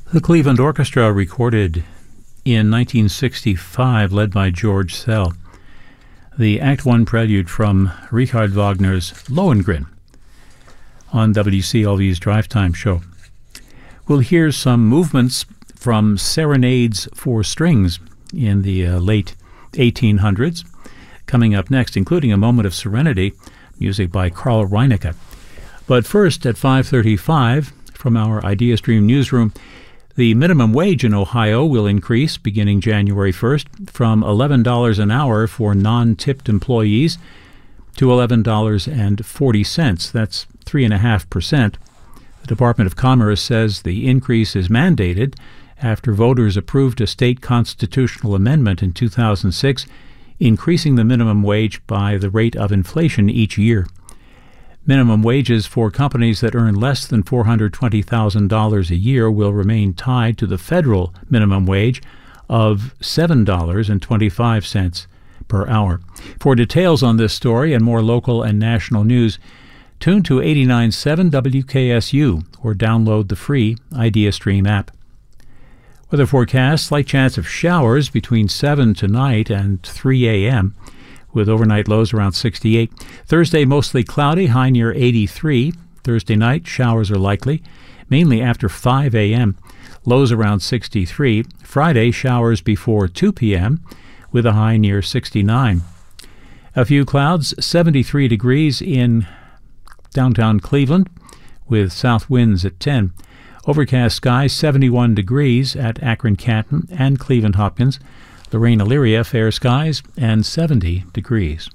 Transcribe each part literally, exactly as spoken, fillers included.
The Cleveland Orchestra recorded in nineteen sixty-five, led by George Szell, the Act One prelude from Richard Wagner's Lohengrin on W C L V's Drive Time show. We'll hear some movements from serenades for strings in the uh, late eighteen hundreds, coming up next, including a moment of serenity, music by Carl Reinecke. But first, at five thirty-five, from our IdeaStream newsroom, the minimum wage in Ohio will increase beginning January first from eleven dollars an hour for non-tipped employees to eleven dollars and forty cents. That's three point five percent. The Department of Commerce says the increase is mandated after voters approved a state constitutional amendment in two thousand six, increasing the minimum wage by the rate of inflation each year. Minimum wages for companies that earn less than four hundred twenty thousand dollars a year will remain tied to the federal minimum wage of seven dollars and twenty-five cents per hour. For details on this story and more local and national news, tune to eighty-nine point seven W K S U or download the free IdeaStream app. Weather forecast: slight chance of showers between seven tonight and three a.m., with overnight lows around sixty-eight. Thursday, mostly cloudy, high near eighty-three. Thursday night, showers are likely, mainly after five a.m., lows around sixty-three. Friday, showers before two p.m., with a high near sixty-nine. A few clouds, seventy-three degrees in downtown Cleveland, with south winds at ten. Overcast skies, seventy-one degrees at Akron-Canton and Cleveland-Hopkins. Lorraine, Elyria, fair skies, and seventy degrees.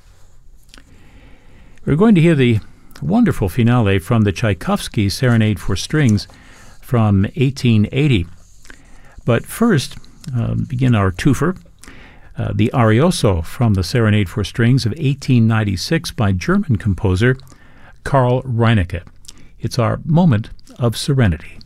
We're going to hear the wonderful finale from the Tchaikovsky Serenade for Strings from eighteen eighty. But first, uh, begin our twofer, uh, the Arioso from the Serenade for Strings of eighteen ninety-six by German composer Carl Reinecke. It's our moment of serenity.